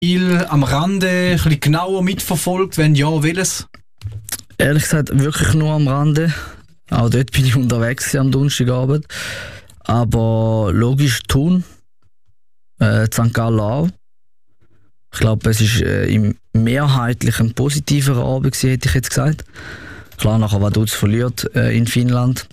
Spiel am Rande ein bisschen genauer mitverfolgt? Wenn ja, welches? Ehrlich gesagt, wirklich nur am Rande. Auch dort bin ich unterwegs am Donnerstagabend. Aber logisch Thun, St. Gallen auch. Ich glaube, es ist im mehrheitlich ein positiver Abend gewesen, hätte ich jetzt gesagt. Klar, nachher Vaduz verliert in Finnland.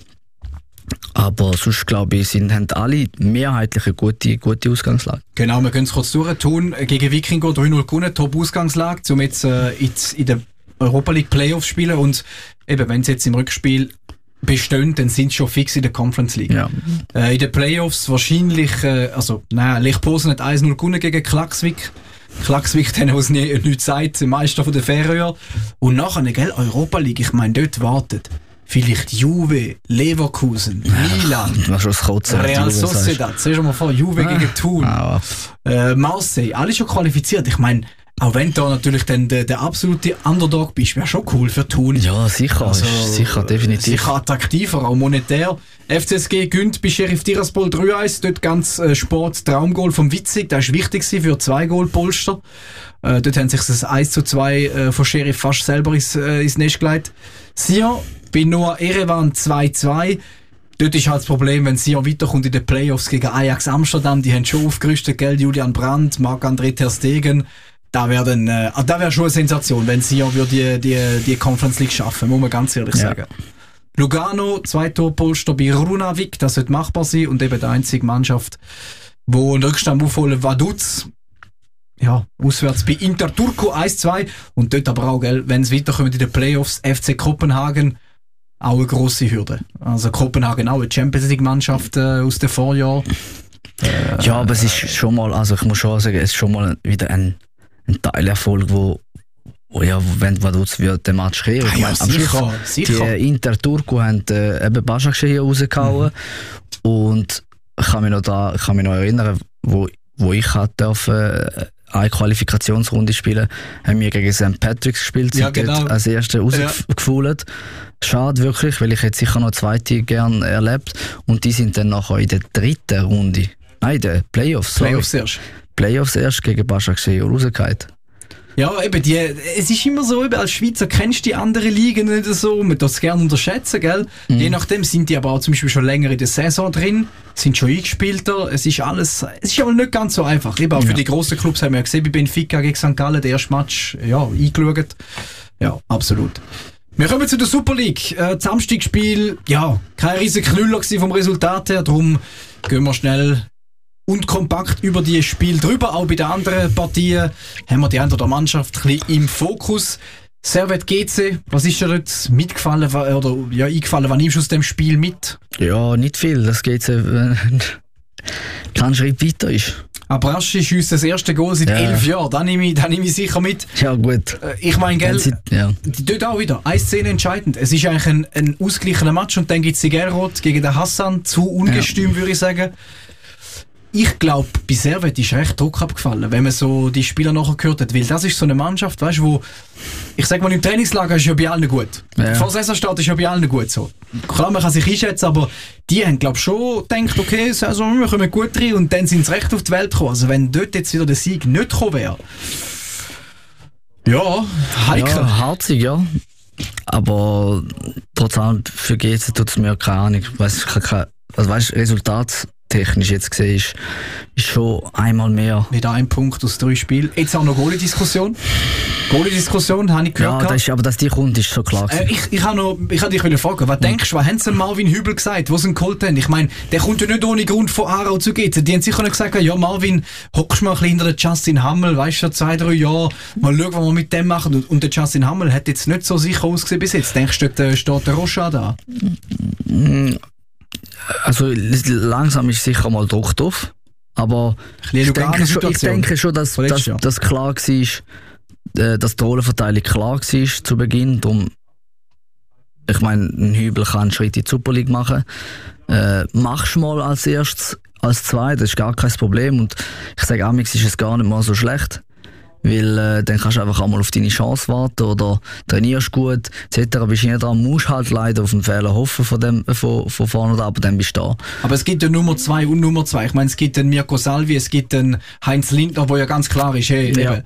Aber sonst glaube ich, haben alle mehrheitlich eine gute Ausgangslage. Genau, wir gehen es kurz durch. Thun gegen Wikinger 3-0 gewonnen, Top-Ausgangslage, um jetzt in der Europa League Playoffs spielen. Und eben, wenn sie jetzt im Rückspiel bestehen, dann sind sie schon fix in der Conference League. Ja. In den Playoffs wahrscheinlich, Lech Posen hat 1-0 gewonnen gegen Klaksvik. Klaksvik, den was nichts sagt, Meister von der Färöer. Und nachher, gell, Europa League, ich meine, dort wartet vielleicht Juve, Leverkusen, Milan, Real Sociedad, siehst du mal vor, Juve gegen Thun, Marseille, alle schon qualifiziert. Ich meine, auch wenn du natürlich dann der absolute Underdog bist, wäre schon cool für Thun. Ja, sicher, also, sicher, definitiv. Sicher attraktiver, auch monetär. FCSG gönnt bei Sheriff Tiraspol 3-1, dort ganz Sport-Traumgoal vom Witzig, das war wichtig für 2-Goal-Polster. Dort haben sich das 1-2 von Sheriff fast selber ins Nest gelegt. Sion bei Noah Erevan 2-2. Dort ist halt das Problem, wenn Sion weiterkommt in den Playoffs gegen Ajax Amsterdam, die haben schon aufgerüstet, gell? Julian Brandt, Marc-André ter Stegen. Da wäre schon eine Sensation, wenn Sion die Conference League schaffen, muss man ganz ehrlich sagen. Lugano, 2 Torpolster bei Runavik, das wird machbar sein, und eben die einzige Mannschaft, wo einen Rückstand aufholen, Vaduz. Ja, auswärts bei Inter Turku 1-2, und dort aber auch, gell, wenn es weiterkommt in den Playoffs, FC Kopenhagen, auch eine grosse Hürde. Also Kopenhagen auch eine Champions League Mannschaft aus dem Vorjahr. Ja, aber es ist schon mal, also ich muss schon sagen, es ist schon mal wieder ein Teilerfolg, wo wenn Vaduz wird den Match kehren. Ich meine, am Schluss, die Inter Turku haben eben Başakşehir hier rausgehauen. Und ich kann mich noch erinnern, wo ich eine Qualifikationsrunde spielen, haben wir gegen St. Patrick's gespielt, sind dort als Erste rausgefühlt. Schade wirklich, weil ich hätte sicher noch eine zweite gern erlebt. Und die sind dann nachher in der dritten Runde, nein, der Playoffs erst gegen Başakşehir rausgehauen. Ja, eben, es ist immer so, als Schweizer kennst du die anderen Ligen nicht so, man darf es gerne unterschätzen, gell? Je nachdem sind die aber auch zum Beispiel schon länger in der Saison drin, sind schon eingespielter, es ist aber nicht ganz so einfach. Eben auch für die grossen Clubs haben wir ja gesehen, bei Benfica gegen St. Gallen, der erste Match, eingeschaut. Ja, absolut. Wir kommen zu der Super League. Das Samstagspiel, kein riesen Knüller vom Resultat her, darum gehen wir schnell und kompakt über die Spiel drüber. Auch bei den anderen Partien haben wir die andere Mannschaft ein bisschen im Fokus. Servette GC, was ist dir dort mitgefallen oder eingefallen? Was nimmst du aus dem Spiel mit? Ja, nicht viel. Das GC kein Schritt weiter ist. Aber erst ist uns das erste Goal seit 11 Jahren. Da nehme ich sicher mit. Ja, gut. Ich meine, gell, dort auch wieder. Eine Szene entscheidend. Es ist eigentlich ein ausgeglichener Match, und dann gibt es die Gelrot gegen den Hassan. Zu ungestüm, würde ich sagen. Ich glaube, bei Servette ist recht Druck abgefallen, wenn man so die Spieler nachher gehört hat. Weil das ist so eine Mannschaft, weißt du, wo, ich sag mal, im Trainingslager ist ja bei allen gut. Vor Saisonstart ist ja bei allen gut so. Klar, man kann sich einschätzen, aber die haben, glaube ich, schon gedacht, okay, wir kommen gut rein, und dann sind sie recht auf die Welt gekommen. Also wenn dort jetzt wieder der Sieg nicht gekommen wäre, heikel. Ja, harzig, ja. Aber trotzdem, für GC tut es mir keine Ahnung. Resultattechnisch jetzt gesehen ist schon einmal mehr. Wieder ein Punkt aus 3 Spielen. Jetzt auch noch Goalie-Diskussion. Goalie-Diskussion, habe ich gehört. Ja, aber dass die kommt, ist schon klar. Ich wollte dich fragen, was denkst du, was haben sie Marvin Hübel gesagt, wo sie ihn geholt haben? Ich meine, der kommt ja nicht ohne Grund von Aarau zu GC. Die haben sicher nicht gesagt, ja Marvin, hockst mal ein bisschen hinter den Justin Hammel, weißt du, 2-3 Jahre, mal schauen, was wir mit dem machen. Und der Justin Hammel hat jetzt nicht so sicher ausgesehen bis jetzt. Denkst du, dort steht der Rocha da? Also langsam ist sicher mal Druck drauf, aber ich denke schon, dass klar war, dass die Rollenverteilung klar war zu Beginn. Darum, ich meine, ein Hübel kann einen Schritt in die Super League machen. Machst du mal als erstes, als zweites, das ist gar kein Problem. Und ich sage, amigs ist es gar nicht mal so schlecht, weil dann kannst du einfach einmal auf deine Chance warten oder trainierst gut, etc. Bist du nicht dran, musst halt leider auf den Fehler hoffen von vorne, aber dann bist du da. Aber es gibt ja Nummer 2 und Nummer 2. Ich meine, es gibt den Mirko Salvi, es gibt den Heinz Lindner, wo ja ganz klar ist, hey,